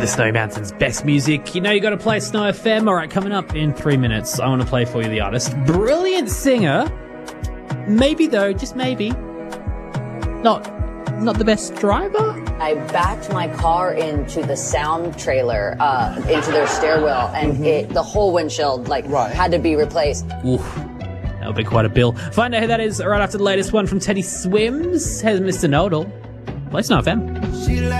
the Snowy Mountains best music. You know you got to play Snow FM. All right, coming up in 3 minutes, I want to play for you the artist. Brilliant singer. Maybe though, just maybe, not the best driver. I backed my car into the sound trailer, into their stairwell, and the whole windshield had to be replaced. Oof. That'll be quite a bill. Find out who that is right after the latest one from Teddy Swims. Has Mr. Know-It-All. Play Snow FM.